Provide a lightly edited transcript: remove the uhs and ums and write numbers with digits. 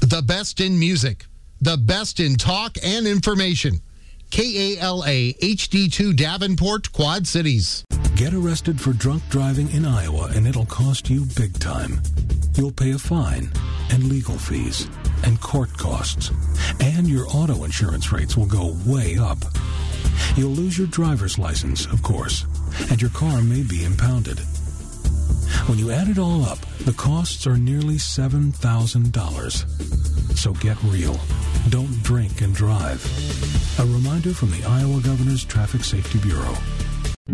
The best in music, the best in talk and information. KALA HD2 Davenport, Quad Cities. Get arrested for drunk driving in Iowa and it'll cost you big time. You'll pay a fine and legal fees and court costs. And your auto insurance rates will go way up. You'll lose your driver's license, of course, and your car may be impounded. When you add it all up, the costs are nearly $7,000. So get real. Don't drink and drive. A reminder from the Iowa Governor's Traffic Safety Bureau.